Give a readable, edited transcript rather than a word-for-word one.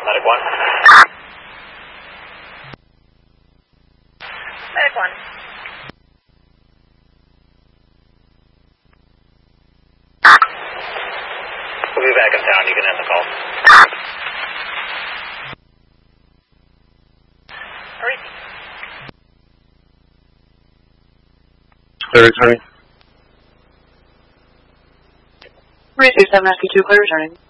Medic 1. Medic 1. We'll be back in town. You can end the call. Hurry. Clear returning. 327 SQ2, clear returning.